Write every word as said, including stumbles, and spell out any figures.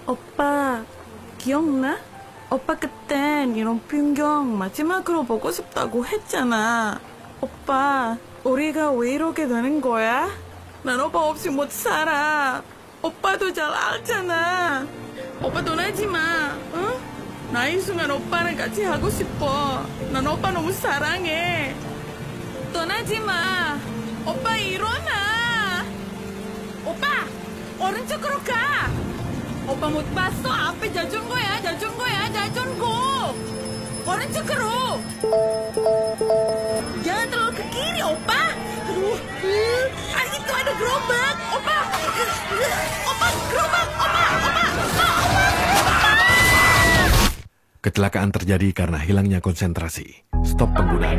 오빠, 기억나? 오빠 그땐 이런 풍경 마지막으로 보고 싶다고 했잖아. 오빠, 우리가 왜 이렇게 되는 거야? 난 오빠 없이 못 살아. 오빠도 잘 알잖아. 오빠 떠나지 마, 응? 나 이 순간 오빠랑 같이 하고 싶어. 난 오빠 너무 사랑해. 떠나지 마. 오빠 일어나. 오빠, 오른쪽으로 가. 오빠 못 봤어? 앞에 자전거야, 자전거야, 자전거. 오른쪽으로. Jangan terlalu ke kiri, opa. Aduh, ah, itu ada gerobak. Opa, opa, gerobak, opa, opa, opa, opa. Kecelakaan terjadi karena hilangnya konsentrasi. Stop penggunaan